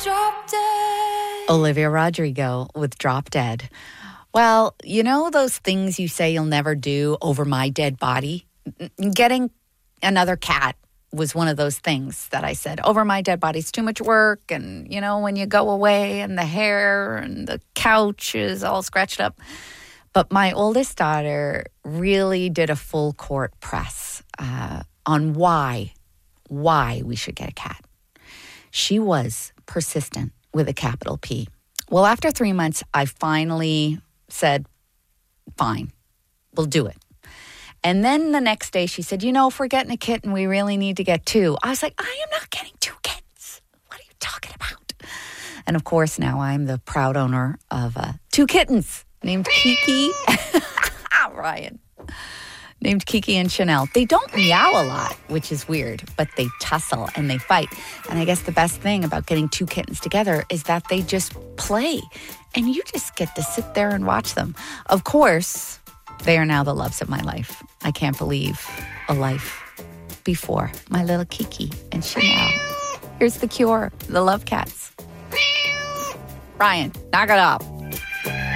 Drop Dead. Olivia Rodrigo with Drop Dead. Well, you know those things you say you'll never do over my dead body? Getting another cat was one of those things that I said, over my dead body, it's too much work. And, you know, when you go away and the hair and the couch is all scratched up. But my oldest daughter really did a full court press on why we should get a cat. She was persistent with a capital P. Well, after 3 months, I finally said, fine, we'll do it. And then the next day she said, you know, if we're getting a kitten, we really need to get 2. I was like, I am not getting 2 kittens. What are you talking about? And of course, now I'm the proud owner of 2 kittens named Kiki. Ryan. Named Kiki and Chanel. They don't meow a lot, which is weird, but they tussle and they fight. And I guess the best thing about getting 2 kittens together is that they just play. And you just get to sit there and watch them. Of course, they are now the loves of my life. I can't believe a life before my little Kiki and Chanel. Here's The Cure, the Love Cats. Ryan, knock it off.